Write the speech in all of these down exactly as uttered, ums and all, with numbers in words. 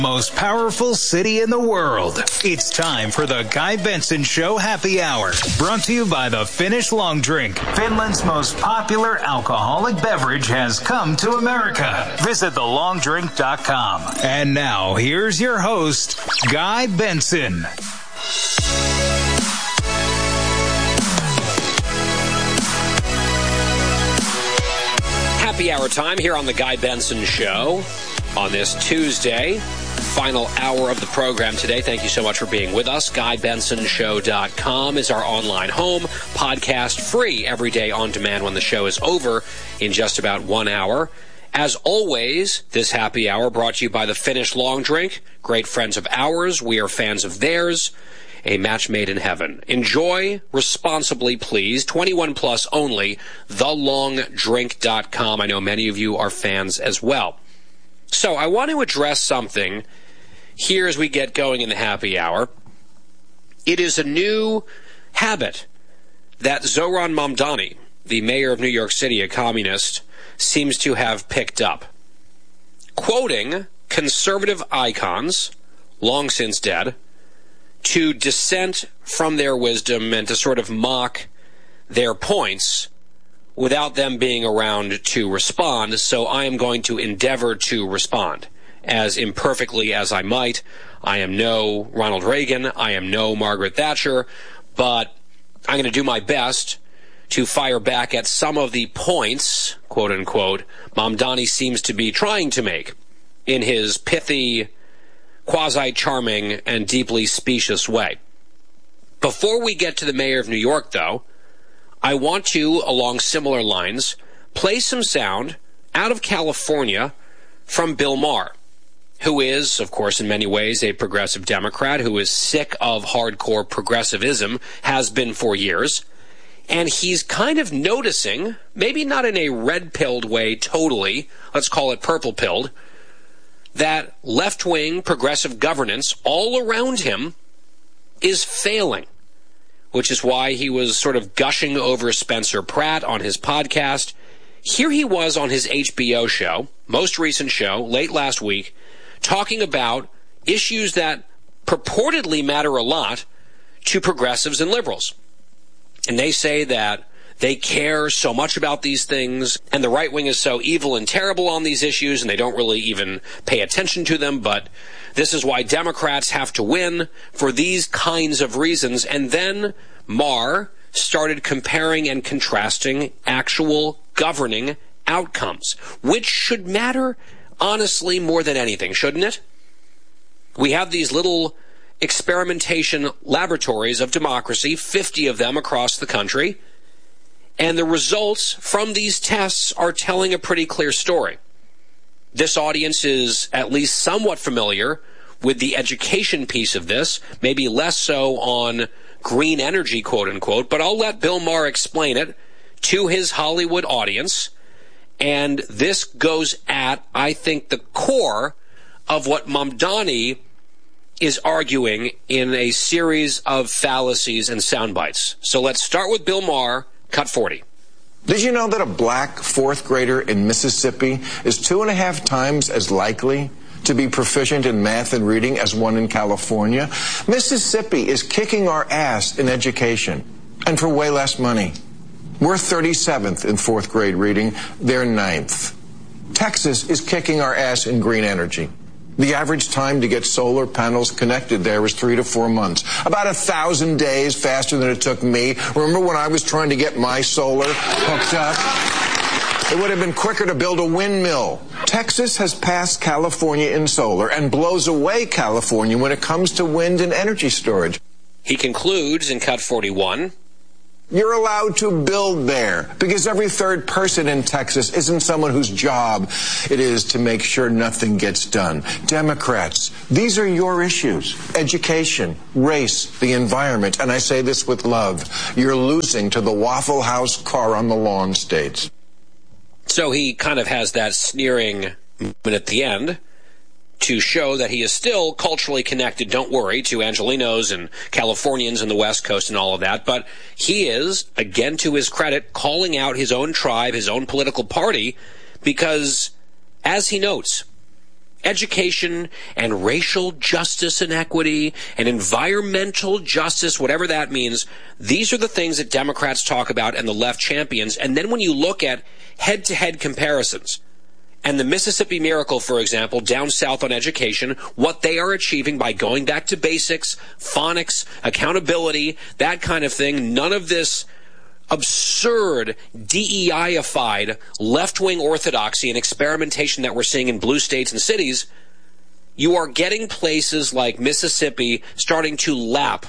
Most powerful city in the world. It's time for the Guy Benson Show Happy Hour. Brought to you by the Finnish Long Drink. Finland's most popular alcoholic beverage has come to America. Visit the long drink dot com. And now, here's your host, Guy Benson. Happy hour time here on the Guy Benson Show on this Tuesday. Final hour of the program today. Thank you so much for being with us. Guy Benson Show dot com is our online home. Podcast free every day on demand when the show is over in just about one hour. As always, this happy hour brought to you by the Finnish Long Drink. Great friends of ours. We are fans of theirs. A match made in heaven. Enjoy responsibly, please. twenty-one plus only. the long drink dot com. I know many of you are fans as well. So I want to address something here as we get going in the happy hour. It is a new habit that Zoran Mamdani, the mayor of New York City, a communist, seems to have picked up. Quoting conservative icons, long since dead, to dissent from their wisdom and to sort of mock their points without them being around to respond, so I am going to endeavor to respond as imperfectly as I might. I am no Ronald Reagan, I am no Margaret Thatcher, but I'm going to do my best to fire back at some of the points, quote-unquote, Mamdani seems to be trying to make in his pithy, quasi-charming, and deeply specious way. Before we get to the mayor of New York, though, I want to, along similar lines, play some sound out of California from Bill Maher, who is, of course, in many ways a progressive Democrat who is sick of hardcore progressivism, has been for years, and he's kind of noticing, maybe not in a red-pilled way totally, let's call it purple-pilled, that left-wing progressive governance all around him is failing, which is why he was sort of gushing over Spencer Pratt on his podcast. Here he was on his H B O show, most recent show, late last week, talking about issues that purportedly matter a lot to progressives and liberals. And they say that they care so much about these things, and the right wing is so evil and terrible on these issues, and they don't really even pay attention to them, but this is why Democrats have to win for these kinds of reasons. And then Maher started comparing and contrasting actual governing outcomes, which should matter, honestly, more than anything, shouldn't it? We have these little experimentation laboratories of democracy, fifty of them across the country, and the results from these tests are telling a pretty clear story. This audience is at least somewhat familiar with the education piece of this, maybe less so on green energy, quote-unquote, but I'll let Bill Maher explain it to his Hollywood audience, and this goes at, I think, the core of what Mamdani is arguing in a series of fallacies and sound bites. So let's start with Bill Maher. Cut forty. Did you know that a black fourth grader in Mississippi is two and a half times as likely to be proficient in math and reading as one in California? Mississippi is kicking our ass in education, and for way less money. We're thirty-seventh in fourth grade reading, they're ninth. Texas is kicking our ass in green energy. The average time to get solar panels connected there was three to four months. About a thousand days faster than it took me. Remember when I was trying to get my solar hooked up? It would have been quicker to build a windmill. Texas has passed California in solar and blows away California when it comes to wind and energy storage. He concludes in cut forty-one. You're allowed to build there because every third person in Texas isn't someone whose job it is to make sure nothing gets done. Democrats, these are your issues. Education, race, the environment, and I say this with love. You're losing to the Waffle House car on the lawn states. So he kind of has that sneering moment at the end to show that he is still culturally connected, don't worry, to Angelenos and Californians and the West Coast and all of that. But he is, again to his credit, calling out his own tribe, his own political party, because, as he notes, education and racial justice and equity and environmental justice, whatever that means. These are the things that Democrats talk about and the left champions. And then when you look at head-to-head comparisons, and the Mississippi Miracle, for example, down south on education, what they are achieving by going back to basics, phonics, accountability, that kind of thing, none of this absurd, D E I-ified left-wing orthodoxy and experimentation that we're seeing in blue states and cities. You are getting places like Mississippi starting to lap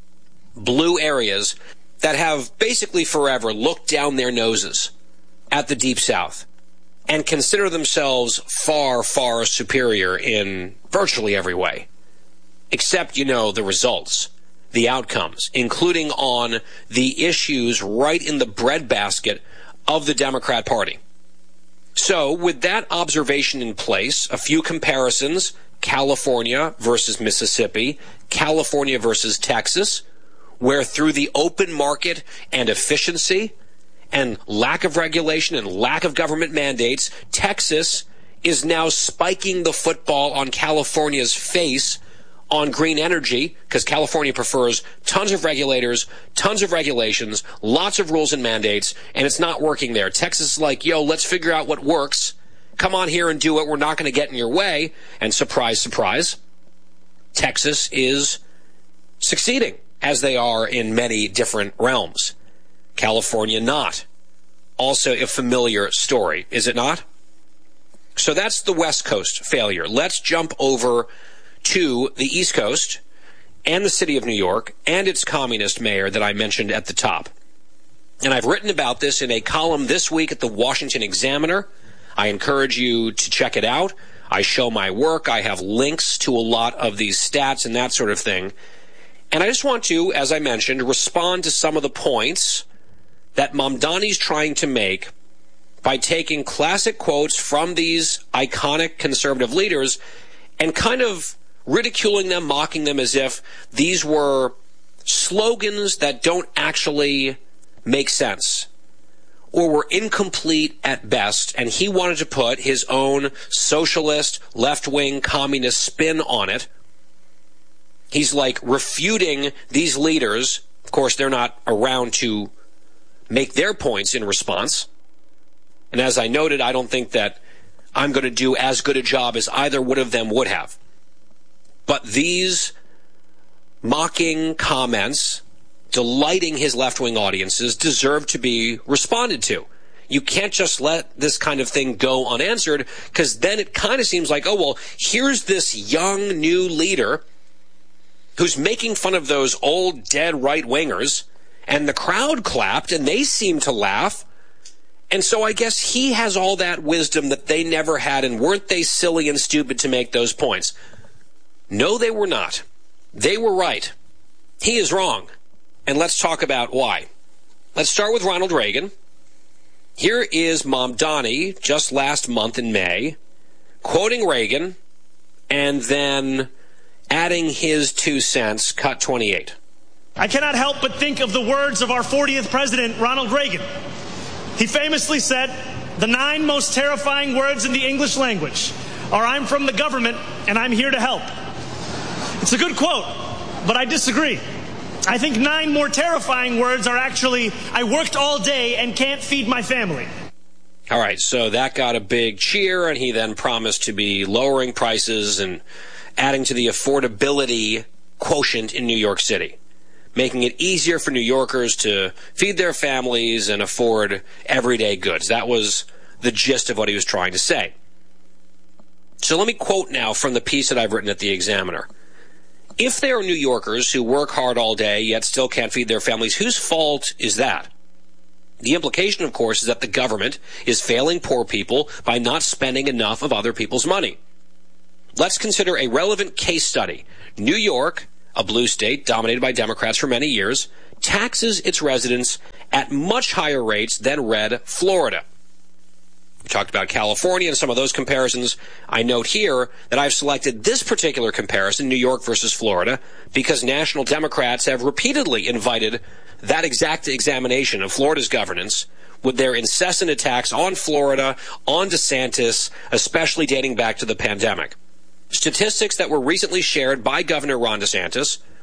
blue areas that have basically forever looked down their noses at the Deep South and consider themselves far, far superior in virtually every way, except, you know, the results, the outcomes, including on the issues right in the breadbasket of the Democrat Party. So, with that observation in place, a few comparisons, California versus Mississippi, California versus Texas, where through the open market and efficiency and lack of regulation and lack of government mandates, Texas is now spiking the football on California's face on green energy, because California prefers tons of regulators, tons of regulations, lots of rules and mandates, and it's not working there. Texas is like, yo, let's figure out what works. Come on here and do it. We're not going to get in your way. And surprise, surprise, Texas is succeeding, as they are in many different realms. California not. Also a familiar story, is it not? So that's the West Coast failure. Let's jump over to the East Coast and the city of New York and its communist mayor that I mentioned at the top. And I've written about this in a column this week at the Washington Examiner. I encourage you to check it out. I show my work. I have links to a lot of these stats and that sort of thing. And I just want to, as I mentioned, respond to some of the points that Mamdani's trying to make by taking classic quotes from these iconic conservative leaders and kind of ridiculing them, mocking them as if these were slogans that don't actually make sense or were incomplete at best, and he wanted to put his own socialist, left-wing, communist spin on it. He's like refuting these leaders. Of course, they're not around to make their points in response. And as I noted, I don't think that I'm going to do as good a job as either one of them would have. But these mocking comments, delighting his left-wing audiences, deserve to be responded to. You can't just let this kind of thing go unanswered, because then it kind of seems like, oh, well, here's this young new leader who's making fun of those old dead right-wingers, and the crowd clapped, and they seemed to laugh. And so I guess he has all that wisdom that they never had, and weren't they silly and stupid to make those points? No, they were not. They were right. He is wrong. And let's talk about why. Let's start with Ronald Reagan. Here is Mamdani just last month in May, quoting Reagan, and then adding his two cents, cut twenty-eight. I cannot help but think of the words of our fortieth president, Ronald Reagan. He famously said, the nine most terrifying words in the English language are, I'm from the government and I'm here to help. It's a good quote, but I disagree. I think nine more terrifying words are actually, I worked all day and can't feed my family. All right, so that got a big cheer, and he then promised to be lowering prices and adding to the affordability quotient in New York City, making it easier for New Yorkers to feed their families and afford everyday goods. That was the gist of what he was trying to say. So let me quote now from the piece that I've written at the Examiner. If there are New Yorkers who work hard all day yet still can't feed their families, whose fault is that? The implication, of course, is that the government is failing poor people by not spending enough of other people's money. Let's consider a relevant case study. New York, a blue state dominated by Democrats for many years, taxes its residents at much higher rates than red Florida. We talked about California and some of those comparisons. I note here that I've selected this particular comparison, New York versus Florida, because national Democrats have repeatedly invited that exact examination of Florida's governance with their incessant attacks on Florida, on DeSantis, especially dating back to the pandemic. Statistics that were recently shared by Governor Ron DeSantis